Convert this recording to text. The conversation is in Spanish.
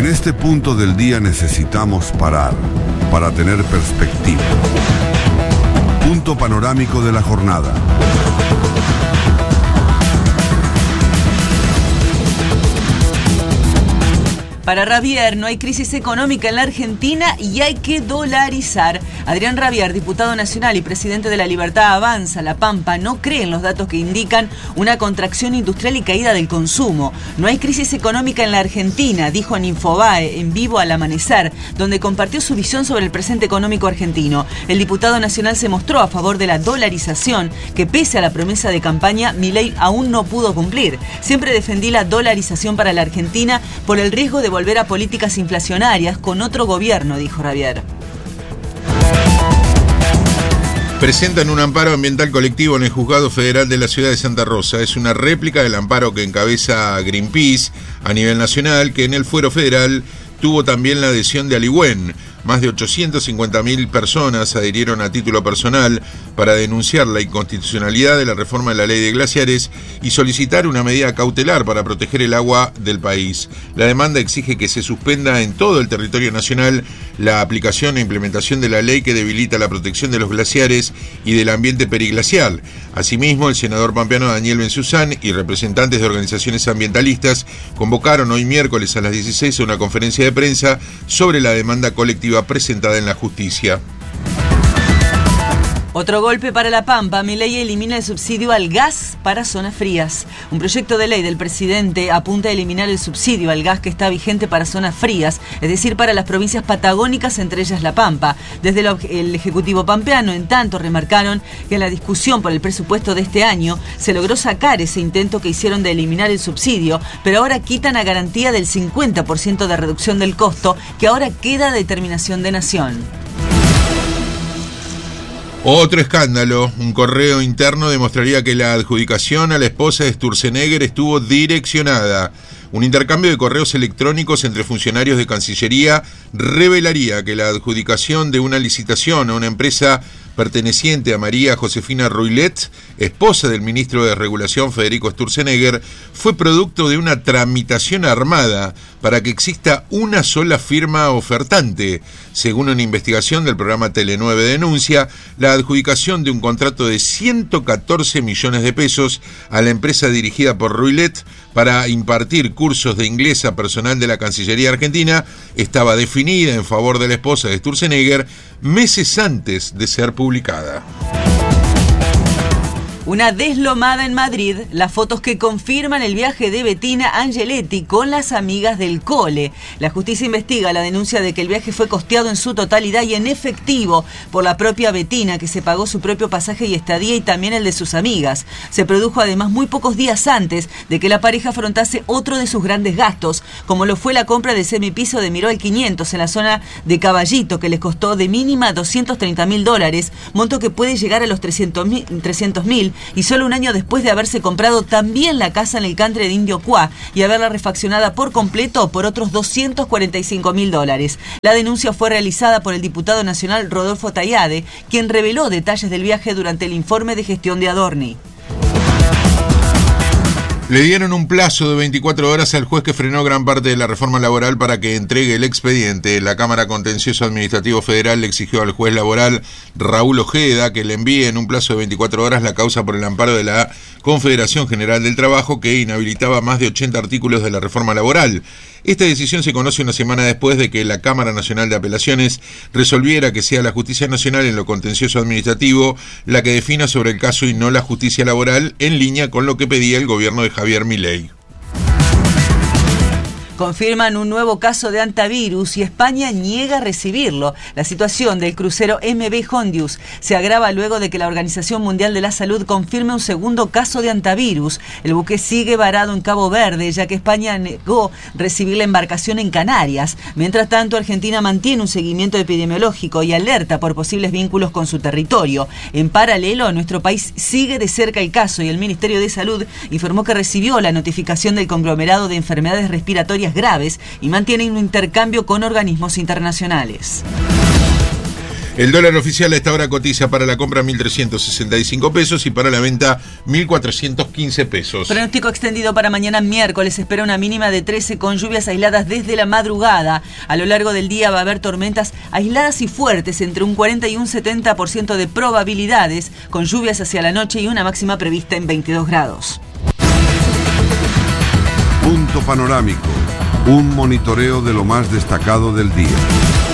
En este punto del día necesitamos parar para tener perspectiva. Punto panorámico de la jornada. Para Rabier, no hay crisis económica en la Argentina y hay que dolarizar. Adrián Rabier, diputado nacional y presidente de La Libertad Avanza, La Pampa, no cree en los datos que indican una contracción industrial y caída del consumo. No hay crisis económica en la Argentina, dijo en Infobae, en vivo al amanecer, donde compartió su visión sobre el presente económico argentino. El diputado nacional se mostró a favor de la dolarización, que pese a la promesa de campaña, Milei aún no pudo cumplir. Siempre defendí la dolarización para la Argentina por el riesgo de volver a políticas inflacionarias con otro gobierno, dijo Rabier. Presentan un amparo ambiental colectivo en el Juzgado Federal de la Ciudad de Santa Rosa. Es una réplica del amparo que encabeza Greenpeace a nivel nacional, que en el fuero federal tuvo también la adhesión de Aligüen. Más de 850.000 personas adhirieron a título personal para denunciar la inconstitucionalidad de la reforma de la ley de glaciares y solicitar una medida cautelar para proteger el agua del país. La demanda exige que se suspenda en todo el territorio nacional la aplicación e implementación de la ley que debilita la protección de los glaciares y del ambiente periglacial. Asimismo, el senador pampeano Daniel Benzuzán y representantes de organizaciones ambientalistas convocaron hoy miércoles a las 16 una conferencia de prensa sobre la demanda colectiva presentada en la justicia. Otro golpe para La Pampa. Milei elimina el subsidio al gas para zonas frías. Un proyecto de ley del presidente apunta a eliminar el subsidio al gas que está vigente para zonas frías, es decir, para las provincias patagónicas, entre ellas La Pampa. Desde el Ejecutivo pampeano, en tanto, remarcaron que en la discusión por el presupuesto de este año se logró sacar ese intento que hicieron de eliminar el subsidio, pero ahora quitan a garantía del 50% de reducción del costo, que ahora queda a determinación de Nación. Otro escándalo. Un correo interno demostraría que la adjudicación a la esposa de Sturzenegger estuvo direccionada. Un intercambio de correos electrónicos entre funcionarios de Cancillería revelaría que la adjudicación de una licitación a una empresa perteneciente a María Josefina Ruilet, esposa del ministro de Regulación Federico Sturzenegger, fue producto de una tramitación armada para que exista una sola firma ofertante. Según una investigación del programa Tele9 Denuncia, la adjudicación de un contrato de 114 millones de pesos a la empresa dirigida por Ruilet para impartir cursos de inglés a personal de la Cancillería Argentina estaba definida en favor de la esposa de Sturzenegger meses antes de ser publicada. Una deslomada en Madrid, las fotos que confirman el viaje de Bettina Angeletti con las amigas del cole. La justicia investiga la denuncia de que el viaje fue costeado en su totalidad y en efectivo por la propia Bettina, que se pagó su propio pasaje y estadía y también el de sus amigas. Se produjo además muy pocos días antes de que la pareja afrontase otro de sus grandes gastos, como lo fue la compra de semipiso de Miró al 500 en la zona de Caballito, que les costó de mínima $230.000, monto que puede llegar a los 300.000, y solo un año después de haberse comprado también la casa en el country de Indio Cuá y haberla refaccionada por completo por otros $245.000. La denuncia fue realizada por el diputado nacional Rodolfo Tayade, quien reveló detalles del viaje durante el informe de gestión de Adorni. Le dieron un plazo de 24 horas al juez que frenó gran parte de la reforma laboral para que entregue el expediente. La Cámara Contencioso Administrativo Federal le exigió al juez laboral Raúl Ojeda que le envíe en un plazo de 24 horas la causa por el amparo de la Confederación General del Trabajo, que inhabilitaba más de 80 artículos de la reforma laboral. Esta decisión se conoce una semana después de que la Cámara Nacional de Apelaciones resolviera que sea la Justicia Nacional en lo contencioso administrativo la que defina sobre el caso y no la justicia laboral, en línea con lo que pedía el gobierno de Javier Milei. Confirman un nuevo caso de hantavirus y España niega recibirlo. La situación del crucero MV Hondius se agrava luego de que la Organización Mundial de la Salud confirme un segundo caso de hantavirus. El buque sigue varado en Cabo Verde, ya que España negó recibir la embarcación en Canarias. Mientras tanto, Argentina mantiene un seguimiento epidemiológico y alerta por posibles vínculos con su territorio. En paralelo, nuestro país sigue de cerca el caso y el Ministerio de Salud informó que recibió la notificación del conglomerado de enfermedades respiratorias graves y mantienen un intercambio con organismos internacionales. El dólar oficial a esta hora cotiza para la compra 1.365 pesos y para la venta 1.415 pesos. Pronóstico extendido para mañana miércoles. Se espera una mínima de 13 con lluvias aisladas desde la madrugada. A lo largo del día va a haber tormentas aisladas y fuertes, entre un 40 y un 70% de probabilidades, con lluvias hacia la noche y una máxima prevista en 22 grados. Punto panorámico. Un monitoreo de lo más destacado del día.